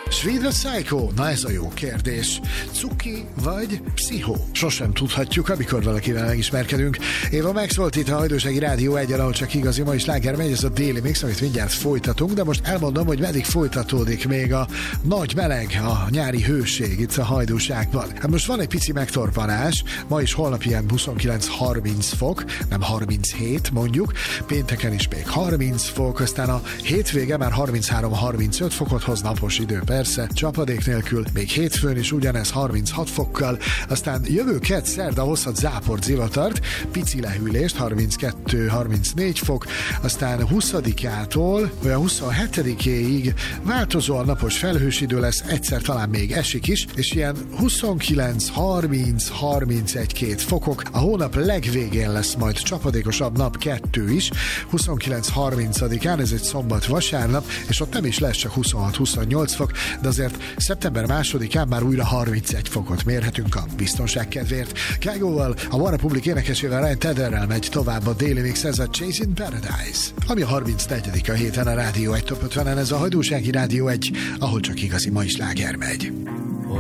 Sweet vagy Psycho? Na ez a jó kérdés. Cuki vagy pszichó? Sosem tudhatjuk, amikor valakivel megismerkedünk. Éva Max volt itt a Hajdúsági Rádió 1-en, ahol csak igazi mai sláger megy, ez a Daily Mix, amit mindjárt folytatunk, de most elmondom, hogy meddig folytatódik még a nagy meleg, a nyári hőség itt a Hajdúságban. Hát most van egy pici megtorpanás, ma is holnap ilyen 29-30 fok, nem 37 mondjuk, pénteken is még 30 fok, aztán a hétvége már 33-35 fokot hoz, napos idő persze, csapadék nélkül, még hétfőn is ugyanez 36 fokkal, aztán jövő kedd szerda hozhat záport, zivatart, pici lehűlést, 32-34 fok, aztán 20-ától olyan 27-éig változóan napos felhős idő lesz, egyszer talán még esik is, és ilyen 29-30-31-2 fokok, a hónap legvégén lesz majd csapadékosabb nap 2 is, 29-30-án, ez egy szombat-vasárnap, és ott nem is lesz csak 26-28 fok, de azért szeptember 2-án már újra 31 fokot mérhetünk a biztonság kedvéért. Kygoval, a One Republic énekesével, Ryan Tedderrel megy tovább a Daily Mix, ez a Chasing Paradise, ami a 34. a héten a Rádió 1 Top 50-en, ez a Hajdúsági Rádió 1, ahol csak igazi mai sláger megy.